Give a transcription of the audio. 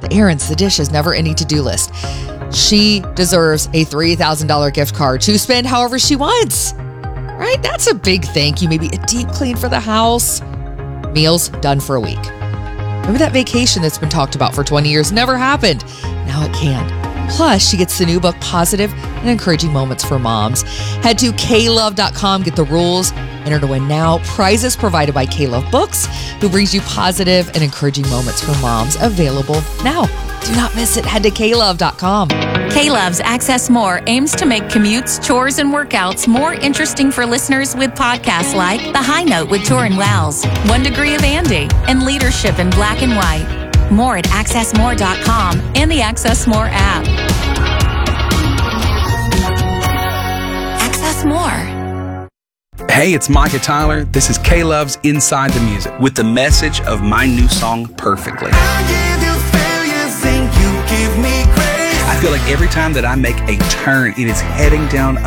the errands, the dishes, never-ending to-do list. She deserves a $3,000 gift card to spend however she wants. Right? That's a big thank you. Maybe a deep clean for the house. Meals done for a week. Remember that vacation that's been talked about for 20 years? Never happened. Now it can. Plus, she gets the new book, Positive and Encouraging Moments for Moms. Head to klove.com, get the rules, enter to win now. Prizes provided by K-Love Books, who brings you positive and encouraging moments for moms. Available now. Do not miss it. Head to klove.com. K-Love's Access More aims to make commutes, chores, and workouts more interesting for listeners with podcasts like The High Note with Torin Wells, 1 Degree of Andy, and Leadership in Black and White. More at accessmore.com and the Access More app. Access More. Hey, it's Micah Tyler. This is K-Love's Inside the Music with the message of my new song, Perfectly. I feel like every time that I make a turn, it is heading down